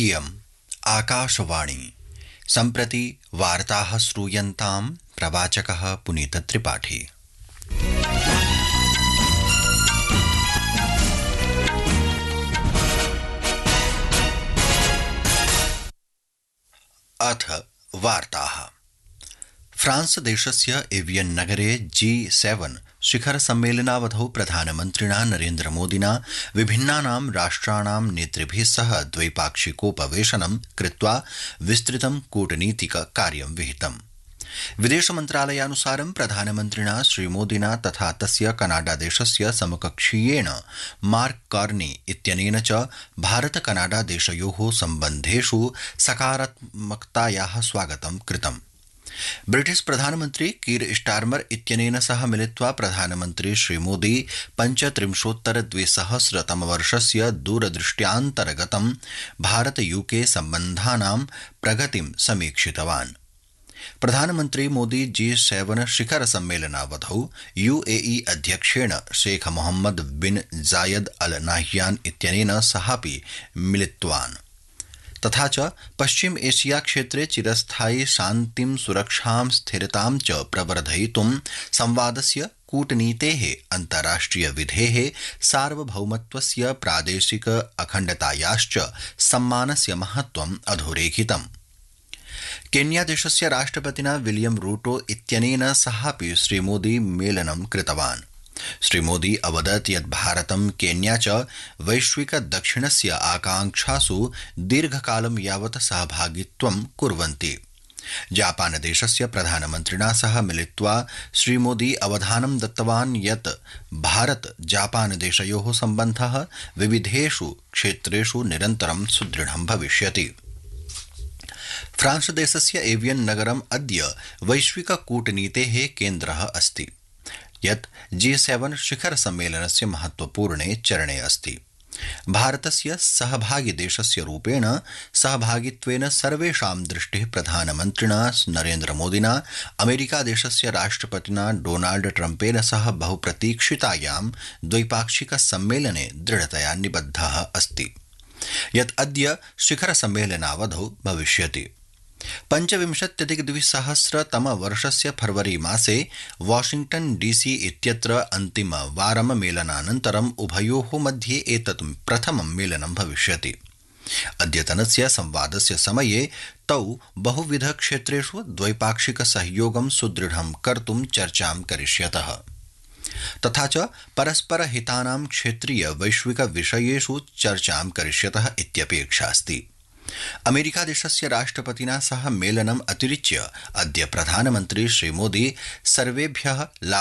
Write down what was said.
इयम् आकाशवाणी सम्प्रति वार्ताः श्रूयन्तां प्रवाचकः पुनीतत्रिपाठी। अथ वार्ताः। फ्रांस देशस्य एवियन नगरे G7 शिखर सम्मेलनावधौ प्रधानमन्त्रिणा नरेन्द्र मोदिना विभिन्नानां राष्ट्राणां नेतृभिः सह द्वैपाक्षिकोपवेशनं कृत्वा विस्तृतं कूटनीतिक कार्यं विहितम्। विदेश मन्त्रालयानुसारं प्रधानमन्त्रिणा श्रीमोदिना तथा तस्य कनाडा देशस्य समकक्षीयेण मार्क कार्नी इत्यनेन च भारत कनाडा देशयोः सम्बन्धेषु सकारात्मकतायाः स्वागतं कृतम्। ब्रिटिश प्रधानमन्त्री कीर स्टार्मर इत्यनेन सह मिलित्वा प्रधानमन्त्री श्रीमोदी 35-2000 दूरदृष्ट्यान्तर्गतं भारत यूके सम्बन्धानां प्रगतिं समीक्षितवान्। प्रधानमन्त्री मोदी G7 शिखर सम्मेलनावधौ UAE अध्यक्षेण शेख मोहम्मद बिन जायद अल नाह्यान इत्यनेन सहापि मिलितवान्। तथा च पश्चिम एशिया क्षेत्रे चिरस्थायी शान्तिं सुरक्षां स्थिरतां च प्रवर्धयितुं संवादस्य कूटनीतेः अन्ताराष्ट्रिय विधेः सार्वभौमत्वस्य प्रादेशिक अखण्डतायाश्च सम्मानस्य महत्त्वम् अधोरेखितम्। केन्या देशस्य राष्ट्रपतिना विलियम रूटो इत्यनेन सहापि श्रीमोदी मेलनं कृतवान्। श्रीमोदी अवदत् यत् भारतं केन्या च वैश्विक दक्षिणस्य आकांक्षासु दीर्घकालं यावत् सहभागित्वं कुर्वन्ति। जापान देशस्य प्रधानमन्त्रिणा सह मिलित्वा श्रीमोदी अवधानं दत्तवान् यत् भारत जापान देशयोः सम्बन्धः विविधेषु क्षेत्रेषु निरन्तरं सुदृढं भविष्यति। फ्रांस देशस्य एवियन नगरम् अद्य वैश्विक कूटनीतेः केन्द्रः अस्ति, यत् G7 शिखर सम्मेलनस्य महत्वपूर्णे चरणे अस्ति। भारतस्य सहभागी देशस्य रूपेण सहभागित्वेन सर्वेषां दृष्टिः प्रधानमन्त्रिणा नरेन्द्र मोदिना अमेरिका देशस्य राष्ट्रपतिना डोनाल्ड ट्रम्पेन सह बहुप्रतीक्षितायां द्वैपाक्षिक सम्मेलने दृढतया निबद्धः अस्ति, यत् अद्य शिखर सम्मेलनावधौ भविष्यति। 25-2000 फरवरी मासे वाशिंगटन DC इत्यत्र अन्तिमवारं मेलनानन्तरम् उभयोः मध्ये एतत् प्रथमं मेलनं भविष्यति। अद्यतनस्य संवादस्य समये तौ बहुविध क्षेत्रेषु द्वैपाक्षिक सहयोगं सुदृढं कर्तुं चर्चां करिष्यतः, तथा च परस्पर हितानां क्षेत्रीय वैश्विक विषयेषु चर्चां करिष्यतः इत्यपेक्षा अस्ति। अमेरिका देशस्य राष्ट्रपतिना सह मेलनम् अतिरिच्य अद्य प्रधानमन्त्री श्रीमोदी सर्वेभ्यः